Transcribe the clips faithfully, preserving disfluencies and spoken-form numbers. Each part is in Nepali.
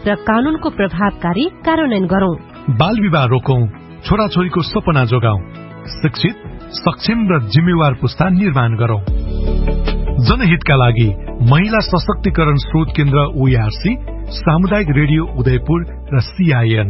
र कानूनको प्रभावकारी कार्यान्वयन गरौं। बाल विवाह रोकौं, छोराछोरीको सपना जोगाउँ, शिक्षित, सक्षम र जिम्मेवार पुस्ता निर्माण गरौं। जनहितका लागि महिला सशक्तिकरण स्रोत केन्द्र ओआरसी, सामुदायिक रेडियो उदयपुर र सीआईएन।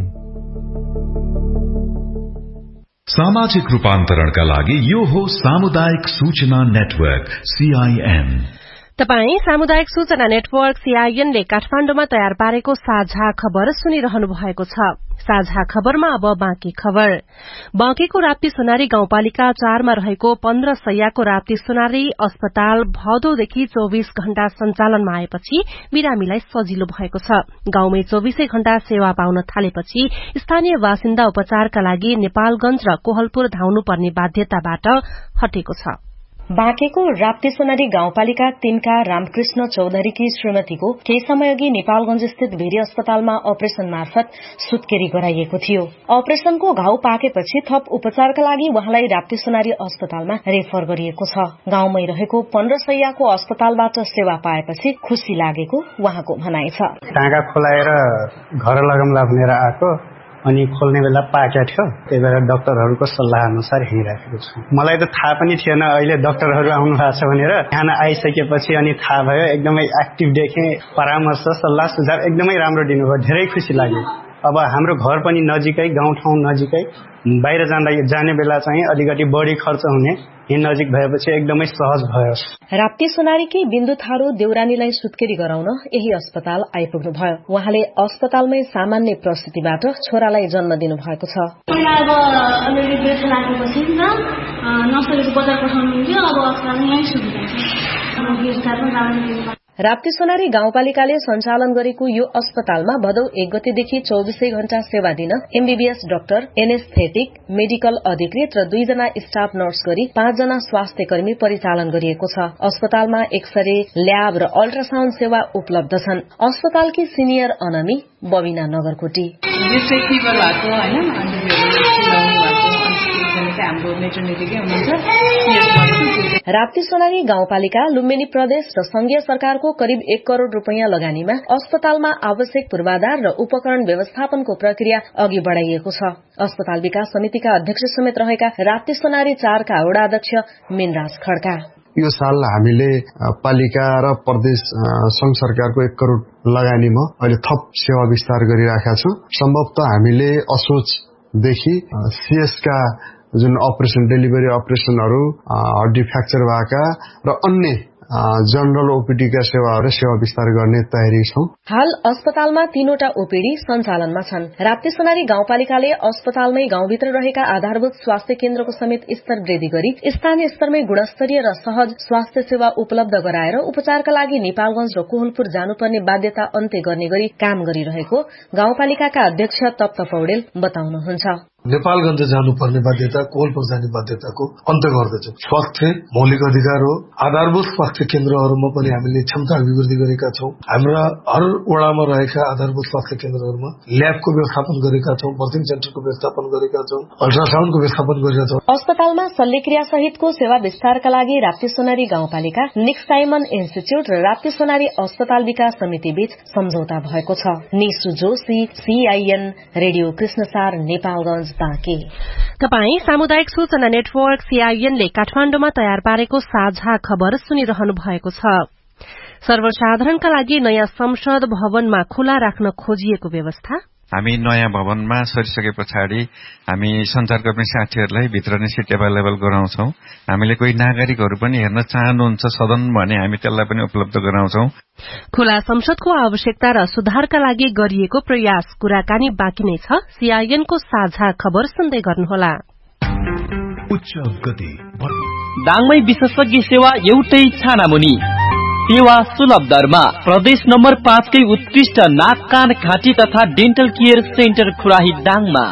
सामाजिक रूपान्तरणका लागि यो हो सामुदायिक सूचना नेटवर्क सीआईएन। तपाई सामुदायिक सूचना नेटवर्क सीआईएन ले काठमाडौँमा तयार पारेको साझा खबर सुनिरहनु भएको छ। साझा खबरमा अब बाँकी खबर। बाँकीको राप्ती सोनारी गाउँपालिका चारमा रहेको पन्ध्र सयको राप्ती सोनारी अस्पताल भदौदेखि चौविस घण्टा सञ्चालनमा आएपछि बिरामीलाई सजिलो भएको छ। गाउँमै चौविसै घण्टा सेवा पाउन थालेपछि स्थानीय बासिन्दा उपचारका लागि नेपालगंज र कोहलपुर धाउनुपर्ने बाध्यताबाट हटेको छ। बाँकेको राप्ती सोनारी गाउँपालिका तीनका रामकृष्ण चौधरीकी श्रीमतीको केही समय अघि नेपालगंज स्थित भेरी अस्पतालमा अपरेशन मार्फत सुत्केरी गराइएको थियो। अपरेशनको घाउ पाकेपछि थप उपचारका लागि उहाँलाई राप्ती सोनारी अस्पतालमा रेफर गरिएको छ। गाउँमै रहेको पन्ध्र सयको अस्पतालबाट सेवा पाएपछि खुशी लागेको उहाँको भनाइ छ। टाँगा खोलाएर घर लगाउँला भनेर आएको, अनि खोल्ने बेला पाकेको थियो, त्यही भएर डाक्टरहरूको सल्लाह अनुसार हिँडिराखेको छु। मलाई त थाहा पनि थिएन अहिले डाक्टरहरू आउनु भएको छ भनेर। यहाँ आइसकेपछि अनि थाहा भयो, एकदमै एक्टिभ देखेँ, परामर्श सल्लाह सुझाव एकदमै राम्रो दिनुभयो, धेरै खुसी लाग्यो। अब हाम्रो घर पनि नजिकै, गाउँठाउँ नजिकै, बाहिर जाँदा जाने बेला चाहिँ अलिकति बढी खर्च हुने, यही नजिक भएपछि एकदमै सहज भयो। राप्ती सोनारीकी बिन्दु थारू देउरानीलाई सुत्केरी गराउन यही अस्पताल आइपुग्नु भयो। उहाँले अस्पतालमै सामान्य प्रस्तुतिबाट छोरालाई जन्म दिनु भएको छ। राप्ती सोनारी गाउँपालिकाले सञ्चालन गरेको यो अस्पतालमा भदौ एक गतेदेखि चौविसै घण्टा सेवा दिन एमबीबीएस डाक्टर, एनेस्थेटिक, मेडिकल अधिकृत र दुईजना स्टाफ नर्स गरी पाँचजना स्वास्थ्य कर्मी परिचालन गरिएको छ। अस्पतालमा एक्सरे, ल्याब र अल्ट्रासाउण्ड सेवा उपलब्ध छन्। अस्पतालकी सिनियर अनमी बबिना नगरकोटी राप्ती सोनारी गाउँपालिका, लुम्बिनी प्रदेश र संघीय सरकारको करिब एक करोड़ रूपियाँ लगानीमा अस्पतालमा आवश्यक पूर्वाधार र उपकरण व्यवस्थापनको प्रक्रिया अघि बढ़ाइएको छ। अस्पताल विकास समितिका अध्यक्ष समेत रहेका राप्ती सोनारी चारका वडा अध्यक्ष मिनराज खड्का यो साल हामीले पालिका र प्रदेश संघ सरकारको एक करोड़ लगानीमा अहिले थप सेवा विस्तार गरिराखेका छौं। सम्भवतः हामीले असोजदेखि सीएस का जुन अपरेशन डेलिभरी अपरेशनहरू, हड्डी फ्र्याक्चर भएका र अन्य जनरल ओपीडी का सेवाहरू सेवा विस्तार गर्ने तयारी छौं। हाल अस्पतालमा तीनवटा ओपीडी सञ्चालनमा छन्। राप्ती सोनारी गाउँपालिकाले अस्पतालमै गाउँभित्र रहेका आधारभूत स्वास्थ्य केन्द्रको समेत स्तर वृद्धि गरी स्थानीय स्तरमै गुणस्तरीय र सहज स्वास्थ्य सेवा उपलब्ध गराएर उपचारका लागि नेपालगंज र कोहलपुर जानुपर्ने बाध्यता अन्त्य गर्ने गरी काम गरिरहेको गाउँपालिकाका अध्यक्ष तप्त पौडेल बताउनुहुन्छ। नेपालगञ्ज जानुपर्ने बाध्यता, कोहलपुर जाने बाध्यताको अन्त्य गर्दछौं। स्वास्थ्य मौलिक अधिकार हो। आधारभूत स्वास्थ्य केन्द्रहरूमा पनि हामीले क्षमता अभिवृद्धि गरेका छौं। हाम्रा हर वडामा रहेका आधारभूत स्वास्थ्य केन्द्रहरूमा ल्याबको व्यवस्थापन गरेका छौं, बर्थिङ सेन्टरको व्यवस्थापन गरेका छौं, अल्ट्रासाउण्डको व्यवस्थापन गरेका छौं। अस्पतालमा शल्यक्रिया सहितको सेवा विस्तारका लागि राप्ती सोनारी गाउँपालिका, निक साइमन इन्स्टिच्यूट र राप्ती सोनारी अस्पताल विकास समिति बीच सम्झौता भएको छ। निसु जोशी, सीआईएन, रेडियो कृष्णसार, नेपालगंज। तपाई सामुदायिक सूचना नेटवर्क सीआईएन ले काठमाडौँमा तयार पारेको साझा खबर सुनिरहनु भएको छ। सर्वसाधारणका लागि नयाँ संसद भवनमा खुला राख्न खोजिएको व्यवस्था। हामी नयाँ भवनमा सरिसके पछाडि हामी संचारकर्मी साथीहरूलाई भित्र नै सिट एभाइलेबल गराउँछौं। हामीले कोही नागरिकहरू पनि हेर्न चाहनुहुन्छ सदन भने हामी त्यसलाई पनि उपलब्ध गराउँछौं। खुला संसदको आवश्यकता र सुधारका लागि गरिएको प्रयास कुराकानी बाँकी नै छ। सीआईएनको साझा खबर सुन्दै गर्नुहोला। उच्च गति दाङमै विशेषज्ञ सेवा एउटै छानामुनि, सेवा सुलभ दरमा। प्रदेश नम्बर पाँचकै उत्कृष्ट नाक कान घाँटी तथा डेन्टल केयर सेन्टर खुराही दाङमा।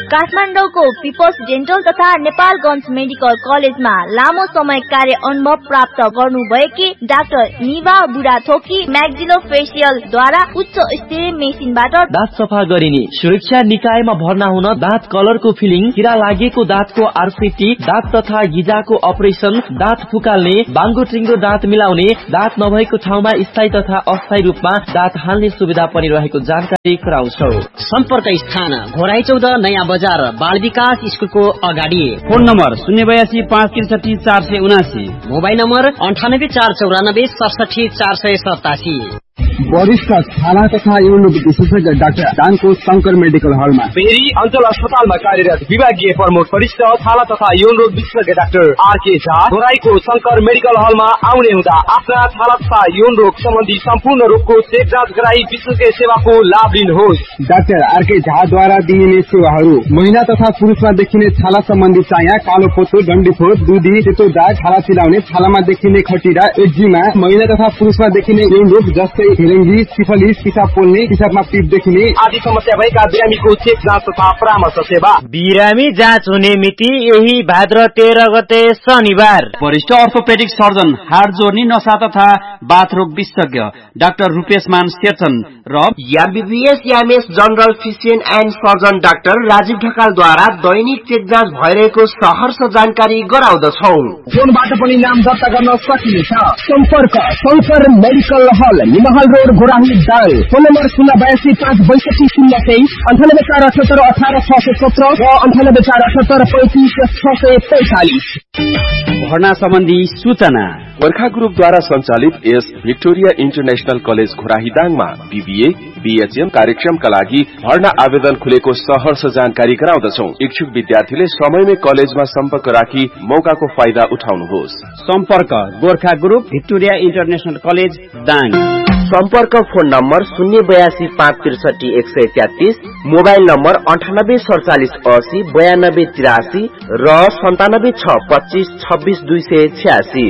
काठमाडौँको पिपल्स डेन्टल तथा नेपालगञ्ज मेडिकल कलेजमा लामो समय कार्य अनुभव प्राप्त गर्नुभएकी डाक्टर निवा बुढाथोकी म्याक्सिलोफेसियल द्वारा उच्च स्तरीय मेसिनबाट दाँत सफा गरिने, सुरक्षा निकायमा भर्ना हुन, दाँत कलरको फिलिङ, किरा लागेको दाँतको आरसिटी, दाँत तथा गिजाको अपरेसन, दाँत फुकाल्ने, बाङ्गो टिङ्गो दाँत मिलाउने, दाँत नभएको ठाउँमा स्थायी तथा अस्थायी रूपमा दाँत हाल्ने सुविधा पनि रहेको जानकारी गराउँछौ। सम्पर्क स्थान घोराई चौध नयाँ बजार बाल विकास स्कुलको अगाडि। फोन नम्बर शून्य बयासी पाँच त्रिसठी चार सय उनासी। मोबाइल नम्बर अन्ठानब्बे चार चौरानब्बे सडसठी चार सय सतासी। वरिष्ठ छाला तथा यौन विशेषज्ञ डाक्टर दानको शंकर मेडिकल हलमा। फेरि अञ्चल अस्पतालमा कार्यरत विभागीय प्रमुख वरिष्ठ छाला तथा यौन रोग विशेषज्ञ doctor RK Jha घोराईको Shankar medical हलमा आउने हुँदा आफ्ना छाला तथा यौन रोग सम्बन्धी सम्पूर्ण रोगको चेक जाँच गराई विशेषज्ञ सेवाको लाभ लिनुहोस्। डाक्टर आरके झाद्वारा दिइने सेवाहरू महिला तथा पुरुषमा देखिने छाला सम्बन्धी चाया, कालो पोतो, डन्डीफोर, दुधी, सेतो दाग, छाला चिलाउने, छालामा देखिने खटिरा, एक्जिमा, महिला तथा पुरुषमा देखिने यौन रोग जस्तै हेरेङ्गी, सिफलिस, पिसाब पोल्ने, पिसाबमा पिप देखिने आदि समस्या भएका बिरामीको चेक जाँच तथा परामर्श सेवा। बिरामी जाँच हुने मिति यही भाद्र तेह्र गते शनिबार। वरिष्ठ अर्थोपेडिक सर्जन, हाड जोर्नी, नसा तथा बाथरोग विशेषज्ञ डाक्टर रूपेशमान शेरचन र MBBS MS general physician and surgeon doctor Rajiv ढकालद्वारा Dainik check जाँच भइरहेको सहर्ष जानकारी गराउँदछौ। फोनबाट पनि नाम दर्ता गर्न सकिनेछ। सम्पर्क शंकर मेडिकल हल, निमहल road, Ghorahi Dang. Phone number शून्य बयासी पाँच बैसठी शून्य तेइस, अन्ठानब्बे चार अठहत्तर अठार छ सय सत्र र अन्ठानब्बे चार अठहत्तर पैंतिस छ सय पैंतालिस। भर्ना सम्बन्धी सूचना गोर्खा ग्रुपद्वारा सञ्चालित S Victoria international college घोराहीदाङमा BBA BHM कार्यक्रमका लागि भर्ना आवेदन खुलेको सहर्ष जानकारी गराउँदछौ। इच्छुक विद्यार्थीले समयमै कलेजमा सम्पर्क राखी मौकाको फाइदा उठाउनुहोस्। सम्पर्क Gorkha group Victoria international college Dang. सम्पर्क फोन नम्बर शून्य बयासी पाँच त्रिसठी एक सय तेत्तीस, मोबाइल नम्बर अन्ठानब्बे सडचालिस असी बयानब्बे तिरासी र सन्तानब्बे छ पच्चीस छब्बीस दुई सय छ्यासी।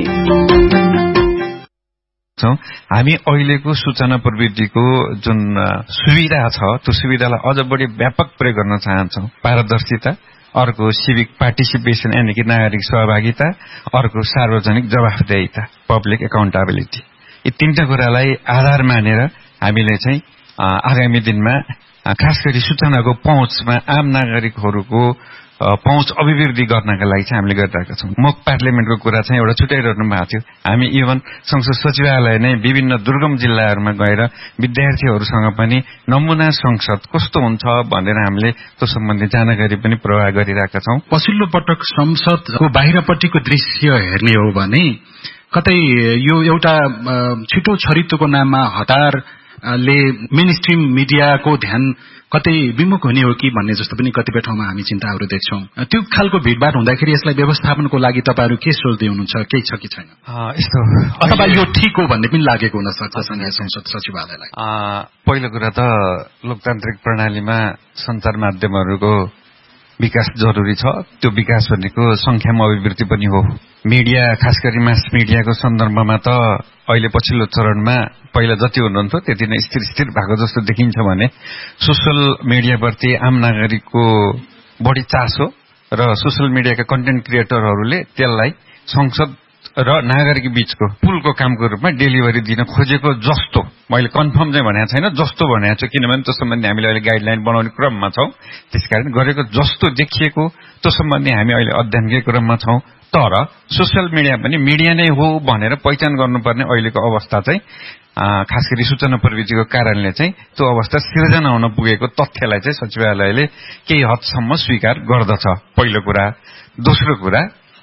हामी अहिलेको सूचना प्रविधिको जुन सुविधा छ त्यो सुविधालाई अझ बढी व्यापक प्रयोग गर्न चाहन्छौँ। पारदर्शिता, अर्को सिभिक पार्टिसिपेसन यानि कि नागरिक सहभागिता, अर्को सार्वजनिक जवाफदेहिता, पब्लिक एकाउन्टेबिलिटी। यी तीनटा कुरालाई आधार मानेर हामीले चाहिँ आगामी दिनमा खास गरी सूचनाको पहुँचमा आम नागरिकहरूको पहुँच अभिवृद्धि गर्नका लागि चाहिँ हामीले गरिरहेका छौँ। मोक पार्लियामेन्टको कुरा चाहिँ एउटा छुट्याइरहनु भएको थियो। हामी इभन संसद सचिवालय नै विभिन्न दुर्गम जिल्लाहरूमा गएर विद्यार्थीहरूसँग पनि नमुना संसद कस्तो हुन्छ भनेर हामीले त्यो सम्बन्धी जानकारी पनि प्रवाह गरिरहेका छौँ। पछिल्लो पटक संसदको बाहिरपट्टिको दृश्य हेर्ने हो भने कतै यो एउटा छिटो छरितोको नाममा हतारले मेन स्ट्रिम मिडियाको ध्यान कतै विमुख हुने हो कि भन्ने जस्तो पनि कतिपय ठाउँमा हामी चिन्ताहरू देख्छौँ। त्यो खालको भिडभाड हुँदाखेरि यसलाई व्यवस्थापनको लागि तपाईँहरू के सोच्दै हुनुहुन्छ, केही छ कि छैन यस्तो, अथवा यो ठिक हो भन्ने पनि लागेको हुन सक्छ संघीय संसद सचिवालयलाई? पहिलो कुरा त लोकतान्त्रिक प्रणालीमा सञ्चार माध्यमहरूको विकास जरुरी छ। त्यो विकास भनेको संख्यामा अभिवृद्धि पनि हो। मिडिया, खास गरी मास मिडियाको सन्दर्भमा त अहिले पछिल्लो चरणमा पहिला जति हुनुहुन्थ्यो त्यति नै स्थिर स्थिर भएको जस्तो देखिन्छ भने सोशल मिडियाप्रति आम नागरिकको बढी चासो र सोशल मिडियाका कन्टेन्ट क्रिएटरहरूले त्यसलाई संसद र नागरिक बीचको पुलको कामको रूपमा डेलिभरी दिन खोजेको जस्तो, मैले कन्फर्म चाहिँ भनेको छैन, जस्तो भनेको छु, किनभने त्यो सम्बन्धी हामीले अहिले गाइडलाइन बनाउने क्रममा छौँ। त्यसकारण गरेको जस्तो देखिएको त्यो सम्बन्धी हामी अहिले अध्ययनकै क्रममा छौँ। तर सोसियल मिडिया पनि मिडिया नै हो भनेर पहिचान गर्नुपर्ने अहिलेको अवस्था चाहिँ खास गरी सूचना प्रविधिको कारणले चाहिँ त्यो अवस्था सिर्जना हुन पुगेको तथ्यलाई चाहिँ सचिवालयले केही हदसम्म स्वीकार गर्दछ। पहिलो कुरा। दोस्रो कुरा,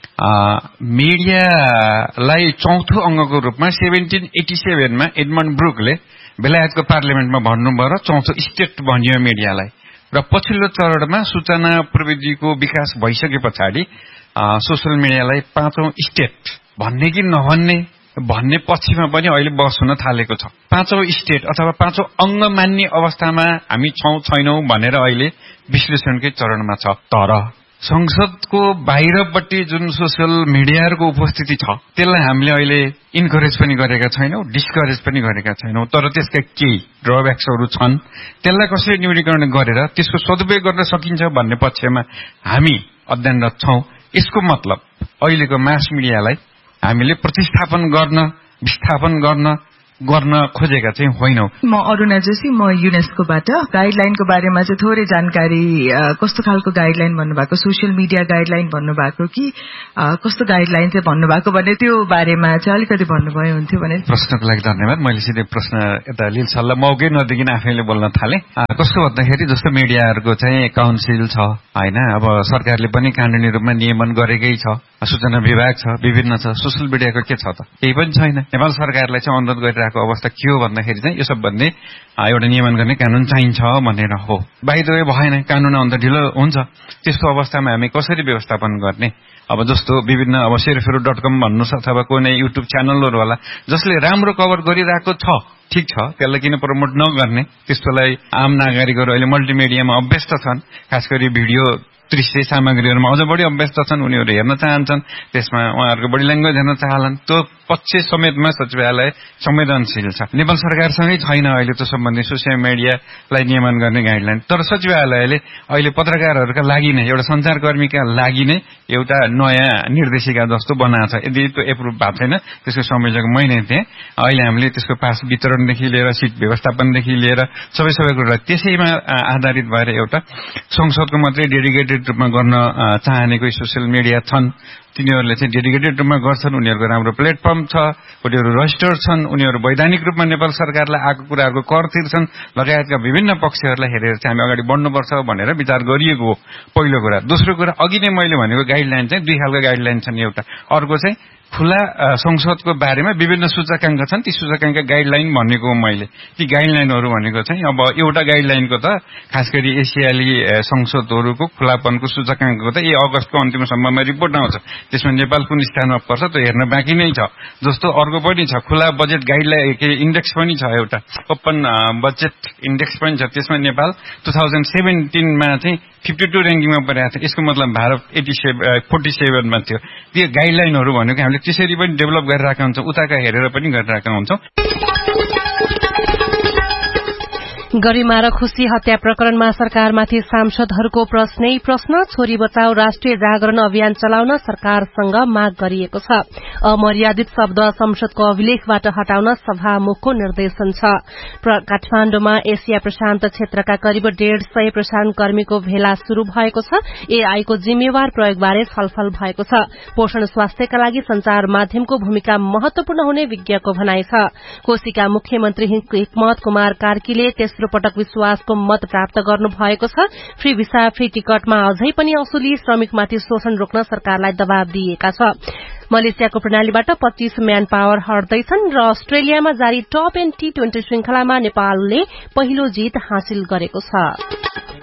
मिडियालाई चौथो अङ्गको रूपमा सेभेन्टिन एटी सेभेनमा एडमन्ड ब्रुकले बेलायतको पार्लियामेन्टमा भन्नुभयो र चौथो स्टेट भनियो मिडियालाई। र पछिल्लो चरणमा सूचना प्रविधिको विकास भइसके पछाडि सोशल मिडियालाई पाँचौं स्टेट भन्ने कि नभन्ने भन्ने पक्षमा पनि अहिले बहस हुन थालेको छ। पाँचौं स्टेट अथवा पाँचौं अङ्ग मान्ने अवस्थामा हामी छौं छैनौं भनेर अहिले विश्लेषणकै चरणमा छ। तर संसदको बाहिरपट्टि जुन सोसियल मिडियाहरूको उपस्थिति छ त्यसलाई हामीले अहिले इन्करेज पनि गरेका छैनौं, डिस्करेज पनि गरेका छैनौं। तर त्यसका केही ड्रब्याक्सहरू छन्, त्यसलाई कसरी न्यूनीकरण गरेर त्यसको सदुपयोग गर्न सकिन्छ भन्ने पक्षमा हामी अध्ययनरत छौं। यसको मतलब अहिलेको मास मिडियालाई हामीले प्रतिस्थापन गर्न, विस्थापन गर्न गर्न खोजेका चाहिँ होइनौं। म अरुणा जोशी, म युनेस्कोबाट। गाइडलाइनको बारेमा चाहिँ थोरै जानकारी, कस्तो खालको गाइडलाइन भन्नुभएको, सोसियल मिडिया गाइडलाइन भन्नुभएको कि कस्तो गाइडलाइन चाहिँ भन्नुभएको भने त्यो बारेमा चाहिँ अलिकति भन्नुभयो हुन्थ्यो भने। प्रश्नको लागि धन्यवाद। मैले सिधै प्रश्न यता लिलसल्ला मौकै नदिकिन आफैले बोल्न थाले। कस्तो भन्दाखेरि जस्तो मिडियाहरूको चाहिँ काउन्सिल छ हैन, अब सरकारले पनि कानूनी रूपमा नियमन गरेकै छ, सूचना विभाग छ, विभिन्न छ। सोसियल मिडियाको के छ त? केही पनि छैन। नेपाल सरकारलाई चाहिँ अनुरोध गरिरहेको अवस्था के हो भन्दाखेरि चाहिँ यो सबभन्दा एउटा नियमन गर्ने कानून चाहिन्छ भनेर हो। बाइ द वे भएन, कानून अन्त ढिलो हुन्छ। त्यस्तो अवस्थामा हामी कसरी व्यवस्थापन गर्ने? अब जस्तो विभिन्न अब शेरफेरो डट कम भन्नुहोस् अथवा कुनै युट्युब च्यानलहरू होला जसले राम्रो कभर गरिरहेको छ, ठिक छ, त्यसलाई किन प्रमोट नगर्ने? त्यस्तोलाई आम नागरिकहरू अहिले मल्टिमिडियामा अभ्यस्त छन्, खास गरी भिडियो दृश्य सामग्रीहरूमा अझ बढी अभ्यस्त छन्, उनीहरू हेर्न चाहन्छन्, त्यसमा उहाँहरूको बडी ल्याङ्ग्वेज हेर्न चाहलान्। त्यो पक्ष समेतमा सचिवालय संवेदनशील छ। नेपाल सरकारसँगै छैन अहिले त्यो सम्बन्धी सोसियल मिडियालाई नियमन गर्ने गाइडलाइन। तर सचिवालयले अहिले पत्रकारहरूका लागि नै, एउटा सञ्चारकर्मीका लागि नै एउटा नयाँ निर्देशिका जस्तो बनाएको छ। यदि त्यो एप्रुभ भएको छैन, त्यसको संयोजक मै नै थिएँ। अहिले हामीले त्यसको पास वितरणदेखि लिएर सिट व्यवस्थापनदेखि लिएर सबै सबै कुरा त्यसैमा आधारित भएर एउटा संसदको मात्रै डेडिकेटेड रूपमा गर्न चाहने कोही सोसियल मिडिया छन्, तिनीहरूले चाहिँ डेडिकेटेड रूपमा गर्छन्। उनीहरूको राम्रो प्लेटफर्म छ, उनीहरू रजिस्टर्ड छन्, उनीहरू वैधानिक रूपमा नेपाल सरकारलाई आएको कुराहरूको कर तिर्छन् लगायतका विभिन्न पक्षहरूलाई हेरेर चाहिँ हामी अगाडि बढ्नुपर्छ भनेर विचार गरिएको हो, पहिलो कुरा। दोस्रो कुरा, अघि नै मैले भनेको गाइडलाइन चाहिँ दुई खालको गाइडलाइन छन्। एउटा अर्को चाहिँ खुला संसदको बारेमा विभिन्न सूचकाङ्क छन्, ती सूचकाङ्क गाइडलाइन भनेको हो मैले। ती गाइडलाइनहरू भनेको चाहिँ अब एउटा गाइडलाइनको त खास गरी एसियाली संसदहरूको खुलापनको सूचकाङ्कको त यही अगस्तको अन्तिमसम्ममा रिपोर्ट आउँछ। त्यसमा नेपाल कुन स्थानमा पर्छ त्यो हेर्न बाँकी नै छ। जस्तो अर्को पनि छ, खुला बजेट गाइडलाइन के इन्डेक्स पनि छ, एउटा ओपन बजेट इन्डेक्स पनि छ। त्यसमा नेपाल टु थाउजन्ड सेभेन्टिनमा चाहिँ फिफ्टी टू ऱ्याङ्किङमा परेको थियो। यसको मतलब भारत एटी सेभेन फोर्टी सेभेनमा थियो। त्यो गाइडलाइनहरू भनेको हामीले त्यसरी पनि डेभलप गरिरहेका हुन्छौँ, उताका हेरेर पनि गरिरहेका हुन्छौँ। गरिमा र खुशी हत्या प्रकरणमा सरकारमाथि सांसदहरूको प्रश्नै प्रश्न। छोरी बचाओ राष्ट्रिय जागरण अभियान चलाउन सरकारसँग माग गरिएको छ। अमर्यादित शब्द संसदको अभिलेखबाट हटाउन सभामुखको निर्देशन छ। काठमाण्डुमा एसिया प्रशान्त क्षेत्रका करिब डेढ़ सय प्रसारण कर्मीको भेला शुरू भएको छ। एआईको जिम्मेवार प्रयोगबारे छलफल भएको छ। पोषण स्वास्थ्यका लागि संचार माध्यमको भूमिका महत्वपूर्ण हुने विज्ञको भनाइ छ। कोशीका मुख्यमन्त्री हिक्मत कुमार कार्कीले तेस्रो पटक विश्वासको मत प्राप्त गर्नु भएको छ। फ्री भिसा फ्री टिकटमा अझै पनि असुली श्रमिकमाथि शोषण रोक्न सरकारलाई दबाव दिएका छ। मलेसियाको प्रणालीबाट पच्चीस म्यान पावर हट्दैछन् र अस्ट्रेलियामा जारी टप एन्ड टी ट्वेन्टी श्रृंखलामा नेपालले पहिलो जित हासिल गरेको छ।